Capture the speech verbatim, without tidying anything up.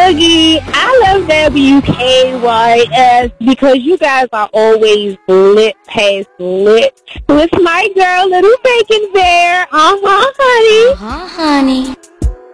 Boogie. I love W K Y S because you guys are always lit past lit. With my girl, Little Bacon Bear. Uh-huh, honey. Uh-huh, honey.